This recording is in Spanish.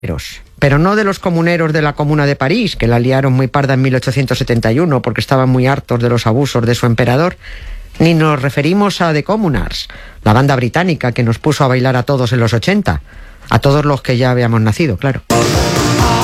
pero no de los comuneros de la Comuna de París, que la liaron muy parda en 1871 porque estaban muy hartos de los abusos de su emperador, ni nos referimos a The Communards, la banda británica que nos puso a bailar a todos en los 80, a todos los que ya habíamos nacido, claro.